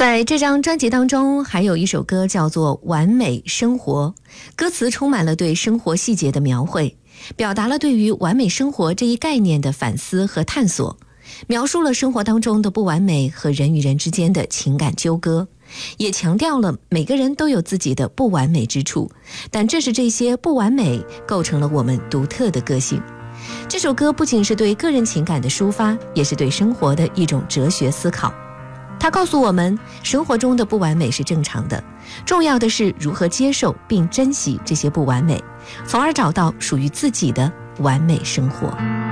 在这张专辑当中还有一首歌叫做《完美生活》，歌词充满了对生活细节的描绘，表达了对于完美生活这一概念的反思和探索，描述了生活当中的不完美和人与人之间的情感纠葛，也强调了每个人都有自己的不完美之处，但正是这些不完美构成了我们独特的个性。这首歌不仅是对个人情感的抒发，也是对生活的一种哲学思考。它告诉我们，生活中的不完美是正常的，重要的是如何接受并珍惜这些不完美，从而找到属于自己的完美生活。